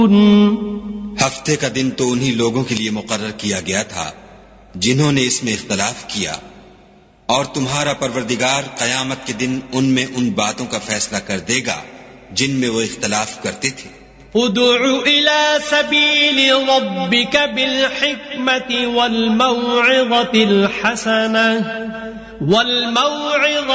हफ्ते का दिन तो उन्हीं लोगों के लिए मुकर्रर किया गया था जिन्होंने इसमें इख्तलाफ किया, और तुम्हारा परवरदिगार कयामत के दिन उनमें उन बातों का फैसला कर देगा जिनमें वो इख्तलाफ करते थे। उदउ इला सबील रब्बिक बिल हिकमति वल मौइज़तिल हसनह